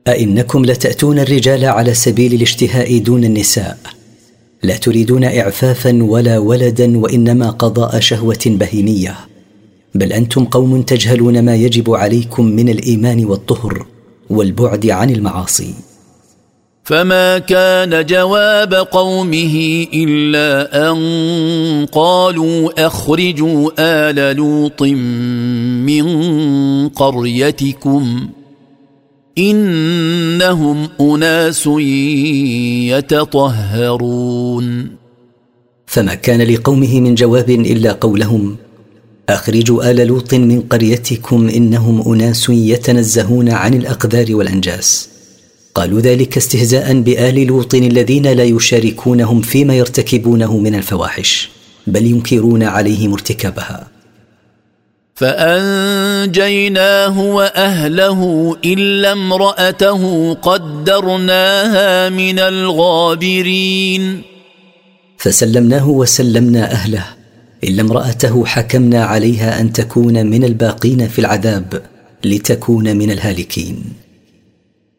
أئنكم لتأتون الرجال على سبيل الاشتهاء دون النساء، لا تريدون إعفافا ولا ولدا، وإنما قضاء شهوة بهيمية، بل أنتم قوم تجهلون ما يجب عليكم من الإيمان والطهر والبعد عن المعاصي. فما كان جواب قومه إلا أن قالوا أخرجوا آل لوط من قريتكم إنهم أناس يتطهرون. فما كان لقومه من جواب إلا قولهم أخرجوا آل لوط من قريتكم إنهم أناس يتنزهون عن الأقذار والأنجاس. قالوا ذلك استهزاء بآل لوط الذين لا يشاركونهم فيما يرتكبونه من الفواحش، بل ينكرون عليهم ارتكابها. فأنجيناه وأهله إلا امرأته قدرناها من الغابرين. فسلمناه وسلمنا أهله إلا امرأته حكمنا عليها أن تكون من الباقين في العذاب لتكون من الهالكين.